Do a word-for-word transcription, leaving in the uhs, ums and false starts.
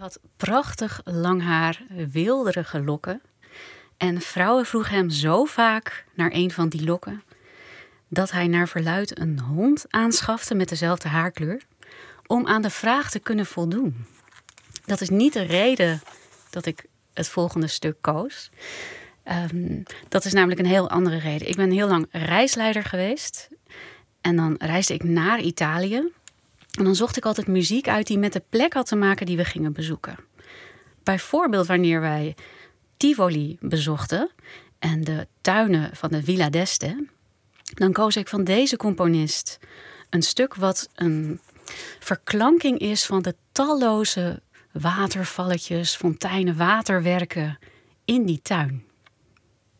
had prachtig lang haar, weelderige lokken. En vrouwen vroegen hem zo vaak naar een van die lokken, dat hij naar verluidt een hond aanschafte met dezelfde haarkleur, om aan de vraag te kunnen voldoen. Dat is niet de reden dat ik het volgende stuk koos. Um, dat is namelijk een heel andere reden. Ik ben heel lang reisleider geweest. En dan reisde ik naar Italië. En dan zocht ik altijd muziek uit die met de plek had te maken die we gingen bezoeken. Bijvoorbeeld wanneer wij Tivoli bezochten en de tuinen van de Villa d'Este, dan koos ik van deze componist een stuk wat een verklanking is van de talloze watervalletjes, fonteinen, waterwerken in die tuin.